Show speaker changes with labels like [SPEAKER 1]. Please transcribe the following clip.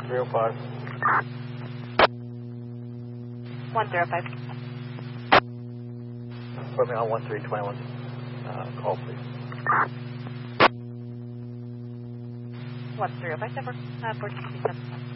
[SPEAKER 1] 305.
[SPEAKER 2] 105.
[SPEAKER 1] Put me on 1321. Call, please.
[SPEAKER 2] 13057. 1457.